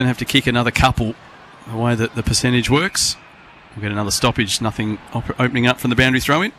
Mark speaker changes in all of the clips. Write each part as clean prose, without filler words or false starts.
Speaker 1: to have to kick another couple the way that the percentage works. We'll get another stoppage, nothing opening up from the boundary throw-in.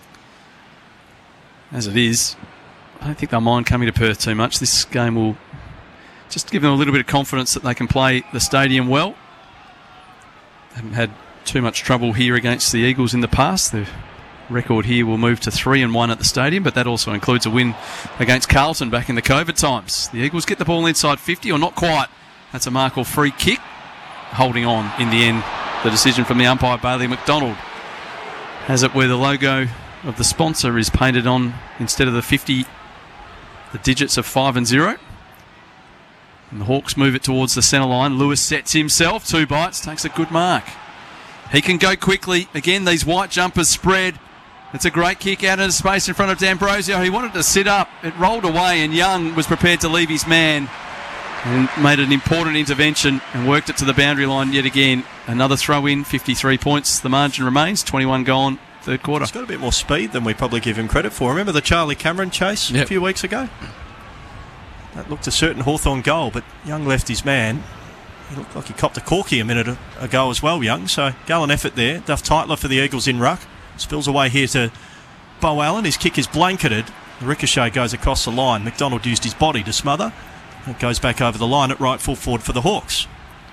Speaker 1: As it is, I don't think they'll mind coming to Perth too much. This game will just give them a little bit of confidence that they can play the stadium well. They haven't had too much trouble here against the Eagles in the past. The record here will move to 3-1 at the stadium, but that also includes a win against Carlton back in the COVID times. The Eagles get the ball inside 50, or not quite. That's a mark or free kick. Holding on in the end. The decision from the umpire, Bailey McDonald, has it where the logo of the sponsor is painted on, instead of the 50, the digits of 5 and 0. And the Hawks move it towards the centre line. Lewis sets himself, 2 bites, takes a good mark. He can go quickly. Again, these white jumpers spread. It's a great kick out into space in front of D'Ambrosio. He wanted to sit up. It rolled away, and Young was prepared to leave his man and made an important intervention and worked it to the boundary line yet again. Another throw-in, 53 points. The margin remains, 21 gone, third quarter.
Speaker 2: He's got a bit more speed than we probably give him credit for. Remember the Charlie Cameron chase a few weeks ago? That looked a certain Hawthorn goal, but Young left his man. He looked like he copped a corky a minute ago as well, Young. So, gallant effort there. Duff Tytler for the Eagles in ruck. Spills away here to Beau Allen. His kick is blanketed. The ricochet goes across the line. McDonald used his body to smother. It goes back over the line at right full forward for the Hawks.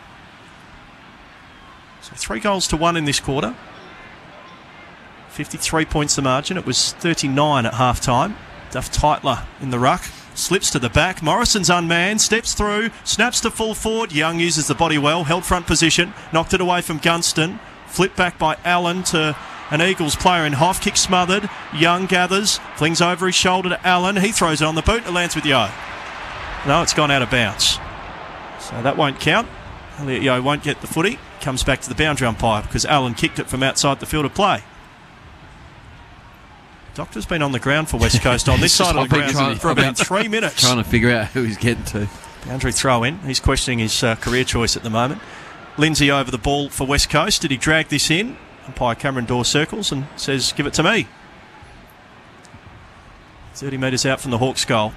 Speaker 2: So 3-1 in this quarter. 53 points the margin. It was 39 at half time. Duff Tytler in the ruck. Slips to the back. Morrison's unmanned. Steps through. Snaps to full forward. Young uses the body well. Held front position. Knocked it away from Gunston. Flipped back by Allen to an Eagles player in half. Kick smothered. Young gathers. Flings over his shoulder to Allen. He throws it on the boot and lands with Yeo. No, it's gone out of bounds. So that won't count. Elliot Yeo won't get the footy. Comes back to the boundary umpire because Allen kicked it from outside the field of play. Doctor's been on the ground for West Coast on this side of the ground for about 3 minutes.
Speaker 3: Trying to figure out who he's getting to.
Speaker 2: Boundary throw in. He's questioning his career choice at the moment. Lindsay over the ball for West Coast. Did he drag this in? Umpire Cameron Dawes circles and says, give it to me. 30 metres out from the Hawks goal.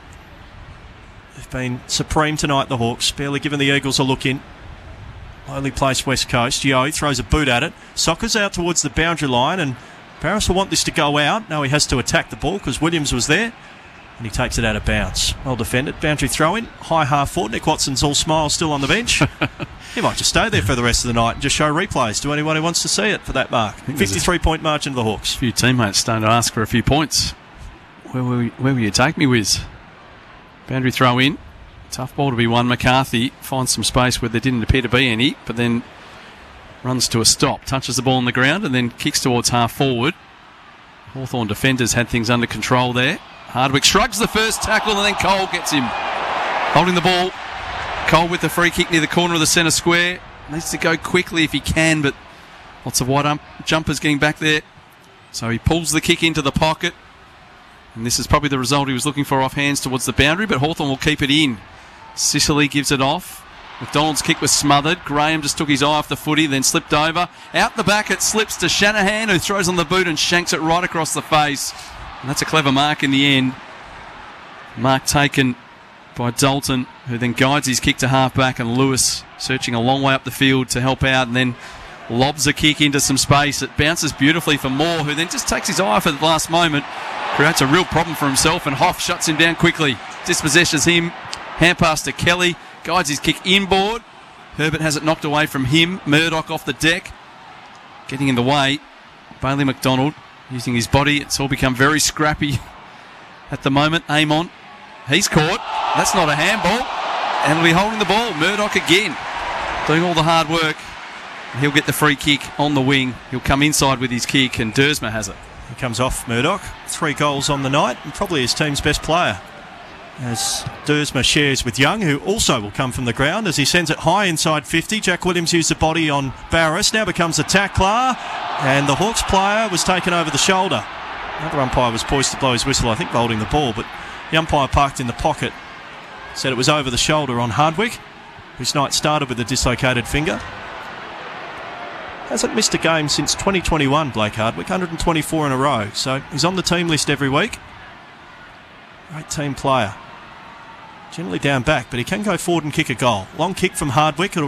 Speaker 2: They've been supreme tonight, the Hawks. Barely given the Eagles a look in. Lowly placed West Coast. Yeo throws a boot at it. Soccer's out towards the boundary line, and Paris will want this to go out. No, he has to attack the ball because Williams was there, and he takes it out of bounds. Well defended. Boundary throw-in. High half forward. Nick Watson's all smiles still on the bench. He might just stay there for the rest of the night and just show replays to anyone who wants to see it for that mark. 53-point margin of the Hawks.
Speaker 1: A few teammates starting to ask for a few points. Where will you take me, Wiz? Boundary throw in. Tough ball to be won. McCarthy finds some space where there didn't appear to be any, but then runs to a stop, touches the ball on the ground, and then kicks towards half forward. Hawthorn defenders had things under control there. Hardwick shrugs the first tackle, and then Cole gets him. Holding the ball. Cole with the free kick near the corner of the centre square. Needs to go quickly if he can, but lots of wide jumpers getting back there. So he pulls the kick into the pocket. And this is probably the result he was looking for, off hands towards the boundary, but Hawthorn will keep it in. Sicily gives it off. McDonald's kick was smothered. Graham just took his eye off the footy, then slipped over. Out the back it slips to Shanahan, who throws on the boot and shanks it right across the face. And that's a clever mark in the end. Mark taken by Dalton, who then guides his kick to half-back, and Lewis searching a long way up the field to help out, and then lobs a kick into some space. It bounces beautifully for Moore, who then just takes his eye off at the last moment. Creates a real problem for himself, and Hoff shuts him down quickly. Dispossesses him. Hand pass to Kelly. Guides his kick inboard. Herbert has it knocked away from him. Murdoch off the deck. Getting in the way. Bailey McDonald using his body. It's all become very scrappy at the moment. Amon. He's caught. That's not a handball. And he'll be holding the ball. Murdoch again. Doing all the hard work. He'll get the free kick on the wing. He'll come inside with his kick, and Dersma has it.
Speaker 2: He comes off Murdoch. 3 goals on the night, and probably his team's best player. As Dersma shares with Young, who also will come from the ground as he sends it high inside 50. Jack Williams used the body on Barris. Now becomes a tackler, and the Hawks player was taken over the shoulder. Another umpire was poised to blow his whistle, I think, holding the ball, but the umpire parked in the pocket. Said it was over the shoulder on Hardwick, whose night started with a dislocated finger. Hasn't missed a game since 2021, Blake Hardwick, 124 in a row. So he's on the team list every week. Great team player. Generally down back, but he can go forward and kick a goal. Long kick from Hardwick. It'll